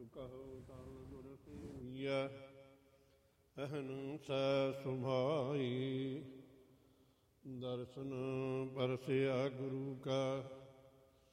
ਕਹੋ ਤਨ ਗੁਰ ਸੇਵੀਐ ਅਹੰਸਾ ਸੁਭਾਈ। ਦਰਸ਼ਨ ਪਰਸਿਆ ਗੁਰੂ ਕਾ